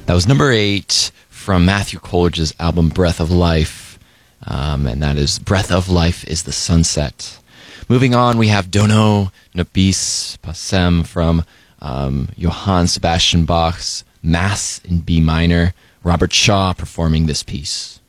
That was number 8 from Matthew Coleridge's album Breath of Life. And that is Breath of Life is the Sunset. Moving on, we have Dono Nobis Pacem from Johann Sebastian Bach's Mass in B minor. Robert Shaw performing this piece.